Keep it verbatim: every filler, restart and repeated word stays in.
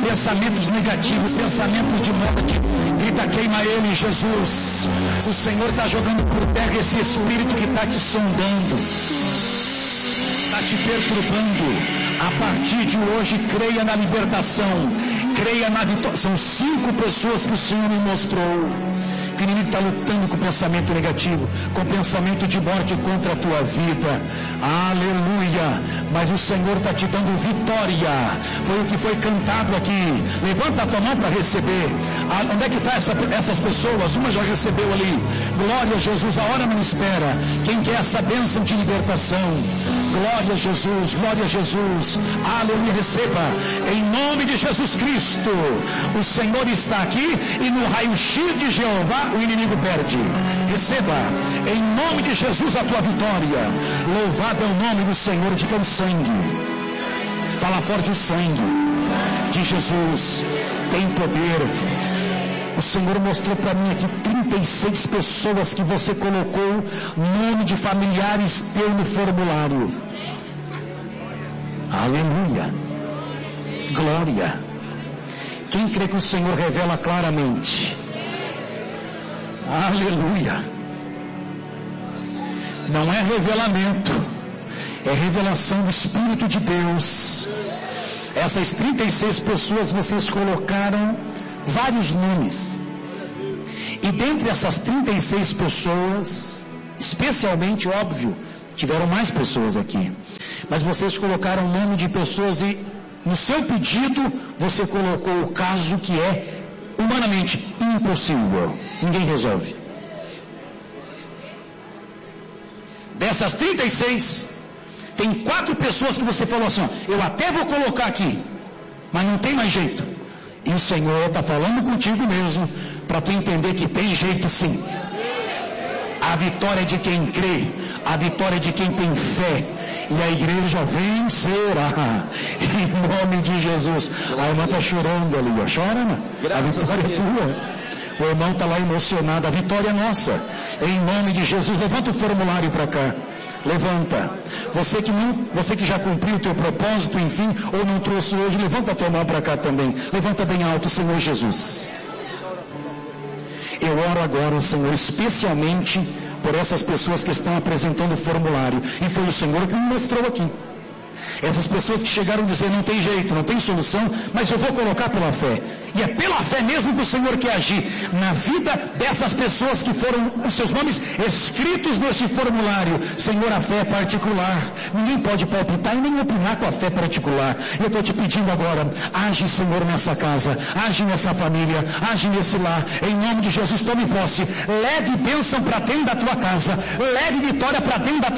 pensamentos negativos, pensamentos de morte. Grita, queima ele, Jesus. O Senhor está jogando por terra esse espírito que está te sondando, está te perturbando. A partir de hoje, creia na libertação, creia na vitória. São cinco pessoas que o Senhor me mostrou. O inimigo está lutando com pensamento negativo, com pensamento de morte contra a tua vida. Aleluia! Mas o Senhor está te dando vitória. Foi o que foi cantado aqui. Levanta a tua mão para receber. Ah, onde é que estão essa, essas pessoas? Uma já recebeu ali. Glória a Jesus, a hora não espera. Quem quer essa bênção de libertação? Glória a Jesus, glória a Jesus. Aleluia, receba. Em nome de Jesus Cristo. O Senhor está aqui e no raio-x de Jeová o inimigo perde. Receba em nome de Jesus a tua vitória. Louvado é o nome do Senhor. Diga o sangue. Fala forte, o sangue de Jesus tem poder. O Senhor mostrou para mim aqui trinta e seis pessoas que você colocou nome de familiares teu no formulário. Aleluia. Glória. Quem crê que o Senhor revela claramente? Aleluia. Não é revelamento, é revelação do Espírito de Deus. Essas trinta e seis pessoas vocês colocaram vários nomes. E dentre essas trinta e seis pessoas, especialmente, óbvio, tiveram mais pessoas aqui, mas vocês colocaram o nome de pessoas e no seu pedido você colocou o caso que é humanamente impossível, ninguém resolve. Dessas trinta e seis, tem quatro pessoas que você falou assim, ó, eu até vou colocar aqui, mas não tem mais jeito. E o Senhor está falando contigo mesmo, para tu entender que tem jeito sim. A vitória é de quem crê, a vitória é de quem tem fé, e a igreja vencerá, em nome de Jesus. A irmã está chorando ali, ó. Chora, irmã. A vitória é tua. O irmão está lá emocionado, a vitória é nossa, em nome de Jesus. Levanta o formulário para cá, levanta. Você que, não, você que já cumpriu o teu propósito, enfim, ou não trouxe hoje, levanta a tua mão para cá também, levanta bem alto, Senhor Jesus. Eu oro agora, Senhor, especialmente por essas pessoas que estão apresentando o formulário. E foi o Senhor que me mostrou aqui. Essas pessoas que chegaram a dizer, não tem jeito, não tem solução, mas eu vou colocar pela fé. E é pela fé mesmo que o Senhor quer agir na vida dessas pessoas que foram os seus nomes escritos nesse formulário. Senhor, a fé é particular. Ninguém pode palpitar e nem opinar com a fé particular. Eu estou te pedindo agora, age, Senhor, nessa casa, age nessa família, age nesse lar. Em nome de Jesus, tome posse. Leve bênção para dentro da tua casa. Leve vitória para dentro da tua